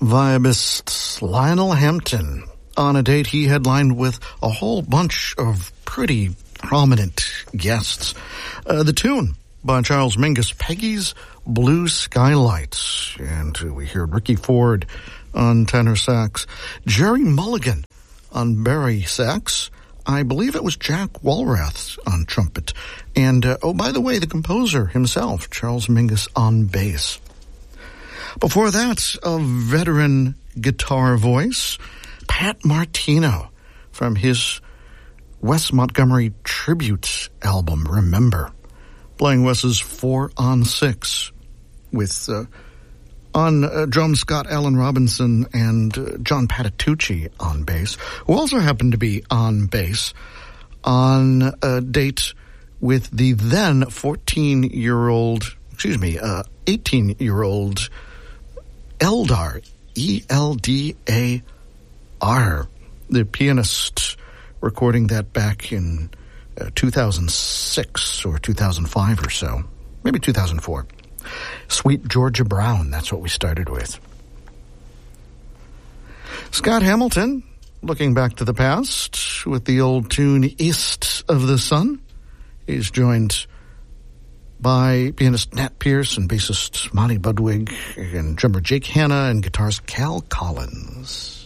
Vibist Lionel Hampton. On a date, he headlined with a whole bunch of pretty prominent guests. The tune by Charles Mingus, Peggy's Blue Skylights. And we heard Ricky Ford on tenor sax, Jerry Mulligan on bari sax. I believe it was Jack Walrath on trumpet. And, oh, by the way, the composer himself, Charles Mingus, on bass. Before that, a veteran guitar voice, Pat Martino, from his Wes Montgomery tribute album, Remember, playing Wes's 4 on 6 with on drums Scott Allen Robinson and John Patitucci on bass, who also happened to be on bass on a date with the then 18-year-old Eldar, E-L-D-A-R, the pianist, recording that back in 2006 or 2005 or so, maybe 2004. Sweet Georgia Brown, that's what we started with. Scott Hamilton, looking back to the past with the old tune East of the Sun. He's joined by pianist Nat Pierce and bassist Monty Budwig and drummer Jake Hanna and guitarist Cal Collins.